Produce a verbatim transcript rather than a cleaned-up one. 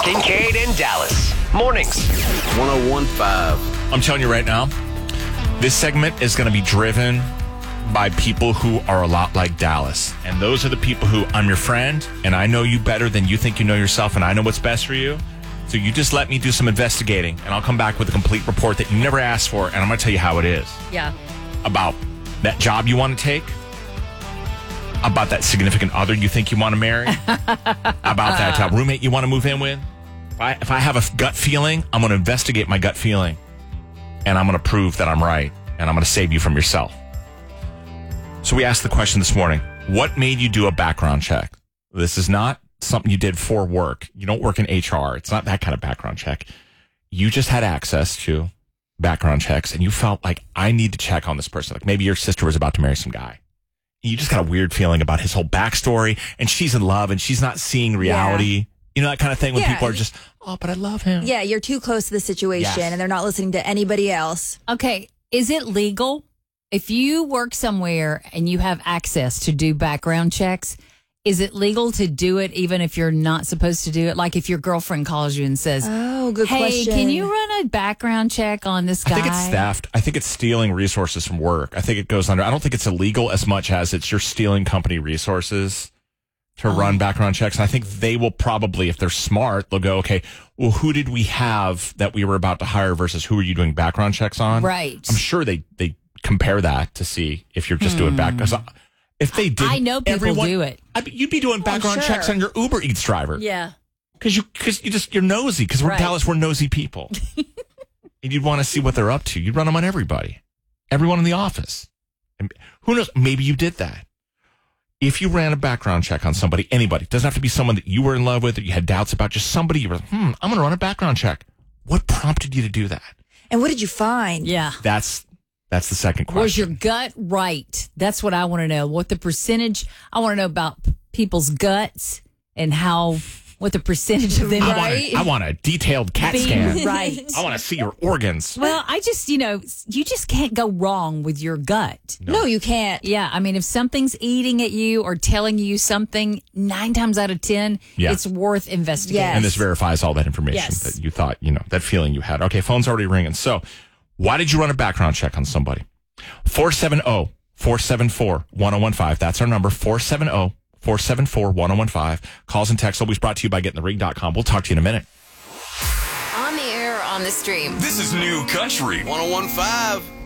Kincaid and Dallas. Mornings. one oh one point five. I'm telling you right now, this segment is going to be driven by people who are a lot like Dallas. And those are the people who, I'm your friend, and I know you better than you think you know yourself, and I know what's best for you. So you just let me do some investigating, and I'll come back with a complete report that you never asked for, and I'm going to tell you how it is. Yeah. About that job you want to take, about that significant other you think you want to marry, about that uh, roommate you want to move in with. If I, if I have a gut feeling, I'm going to investigate my gut feeling, and I'm going to prove that I'm right, and I'm going to save you from yourself. So we asked the question this morning, what made you do a background check? This is not something you did for work. You don't work in H R. It's not that kind of background check. You just had access to background checks, and you felt like, I need to check on this person. Like maybe your sister was about to marry some guy. You just got a weird feeling about his whole backstory, and she's in love, and she's not seeing reality. Yeah. You know, that kind of thing when yeah. people are just, oh, but I love him. Yeah, you're too close to the situation, yes. and they're not listening to anybody else. Okay, is it legal? If you work somewhere and you have access to do background checks, is it legal to do it even if you're not supposed to do it? Like if your girlfriend calls you and says, oh, good hey, question. can you run a background check on this guy? I think it's theft. I think it's stealing resources from work. I think it goes under. I don't think it's illegal as much as it's you're stealing company resources to oh. run background checks. And I think they will probably, if they're smart, they'll go, okay, well, who did we have that we were about to hire versus who are you doing background checks on? Right. I'm sure they, they compare that to see if you're just hmm. doing back. If they did, I know people everyone, do it. I, you'd be doing background oh, sure. checks on your Uber Eats driver. Yeah, because you because you just you're nosy. Because we're right. Dallas, we're nosy people, and you'd want to see what they're up to. You'd run them on everybody, everyone in the office. And who knows? Maybe you did that. If you ran a background check on somebody, anybody, doesn't have to be someone that you were in love with or you had doubts about. Just somebody you were, hmm, I'm going to run a background check. What prompted you to do that? And what did you find? Yeah, that's. That's the second question. Was your gut right? That's what I want to know. What the percentage, I want to know about people's guts and how, what the percentage of them, I right? Want a, I want a detailed CAT Being scan. Right. I want to see your organs. Well, I just, you know, you just can't go wrong with your gut. No, no you can't. Yeah. I mean, if something's eating at you or telling you something, nine times out of ten, yeah. it's worth investigating. Yes. And this verifies all that information yes. that you thought, you know, that feeling you had. Okay, phone's already ringing. So, why did you run a background check on somebody? four seven zero, four seven four, one oh one five. That's our number, four seven zero, four seven four, one oh one five. Calls and texts always brought to you by getting the rig dot com. We'll talk to you in a minute. On the air, on the stream. This is New Country. one oh one point five.